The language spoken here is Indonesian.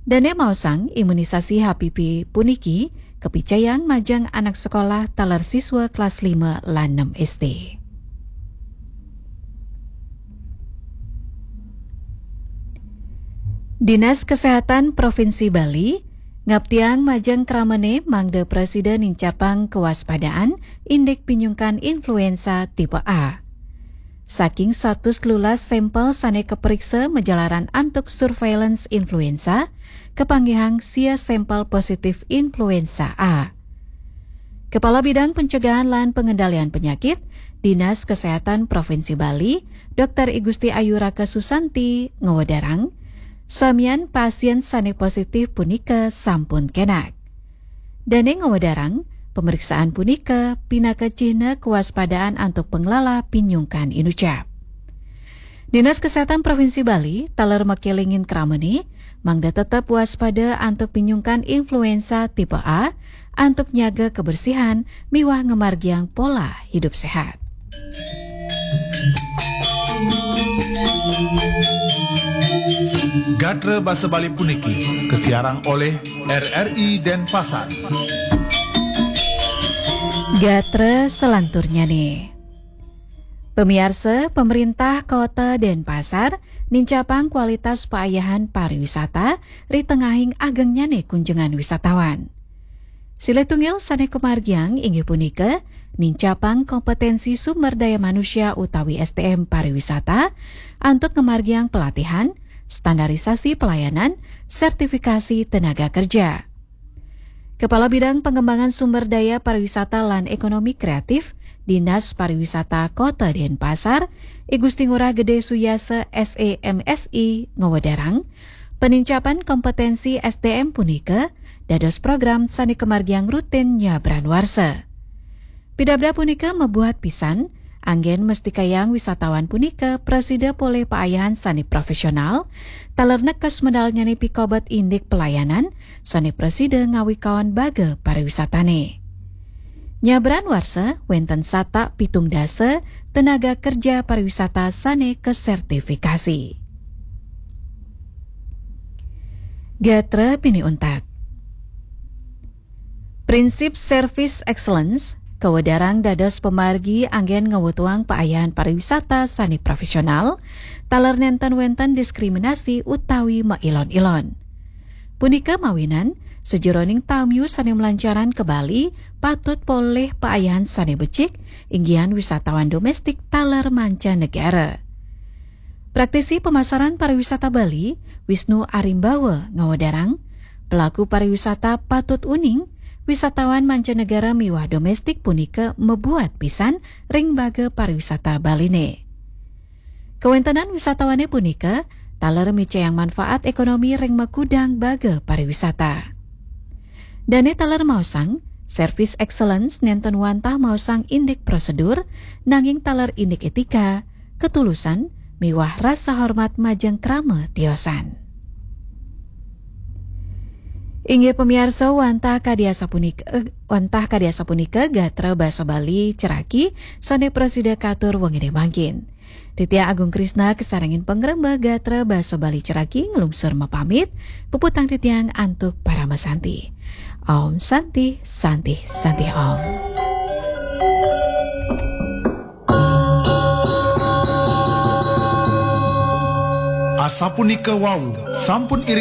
Dane maosang imunisasi HPV puniki kepicayang majang anak sekolah taler siswa kelas 5 lan 6 SD. Dinas Kesehatan Provinsi Bali ngaptiang majang kramene mangde Presiden incapang kewaspadaan indeks pinyungkan influenza tipe A. Saking 113 sampel sane keperiksa menjalaran antuk surveillance influenza, kepanggihang sia sampel positif influenza A. Kepala Bidang Pencegahan lan Pengendalian Penyakit, Dinas Kesehatan Provinsi Bali, Dr. Igusti Ayu Raka Susanti ngewedarang, samian pasien sane positif punika sampun kenak. Dane ngewedarang, pemeriksaan punika pinaka cihna kewaspadaan untuk pengelola pinyungkan inucap. Dinas Kesehatan Provinsi Bali taler makelingin krameni mangda tetap waspada untuk pinyungkan influenza tipe A untuk nyaga kebersihan miwah ngemargiang pola hidup sehat. Gatra Basa Bali puniki kesiarang oleh RRI Denpasar. Gatra selanturnya nih. Pemirsa, pemerintah Kota Denpasar nincapang kualitas paayahan pariwisata ri tengahing agengnya nih kunjungan wisatawan. Siletungil sane kemargiang inggih punika nincapang kompetensi sumber daya manusia utawi SDM pariwisata untuk kemargiang pelatihan, standarisasi pelayanan, sertifikasi tenaga kerja. Kepala Bidang Pengembangan Sumber Daya Pariwisata lan Ekonomi Kreatif Dinas Pariwisata Kota Denpasar, Igusti Ngurah Gede Suyasa SEMSI ngewedarang, penincapan kompetensi SDM punika dados program sani kemargiang rutin nyabran warsa. Pidabda punika membuat pisan, anggen mesti kayang wisatawan punika presida pole paayahan sani profesional, taler nekes medal nyani pikobat indik pelayanan, sani presida ngawi kawan baga pariwisatane. Nyabran warsa, wenten sata pitung dasa, tenaga kerja pariwisata sane kesertifikasi. Gatra pini untat. Prinsip Service Excellence, kewedarang dados pemargi anggen ngewutuang paayahan pariwisata sani profesional, taler nenten wenten diskriminasi utawi mailon-ilon. Punika mawinan, sejeroning tamyu sani melancaran ke Bali, patut poleh paayahan sani becik, inggian wisatawan domestik taler mancanegara. Praktisi pemasaran pariwisata Bali, Wisnu Arimbawa ngawedarang, pelaku pariwisata patut uning, wisatawan mancanegara miwah domestik punika membuat pisan ring baga pariwisata Baline. Kewentanan wisatawane punika taler micayang manfaat ekonomi ring makudang baga pariwisata. Dane taler maosang, Service Excellence nenten wantah maosang indik prosedur, nanging taler indik etika, ketulusan, miwah rasa hormat majeng krama tiosan. Inggih pemirsa wantah kadiasa punika Gatra Basa Bali Ceraki sane presida katur wengine mangkin. Titia Agung Krisna kesarangin pengrembah Gatra Basa Bali Ceraki ngelungsur mapamit puputang titiang antuk para masanti. Om Santi Santi Santi Om. Asapunika wau sampun iri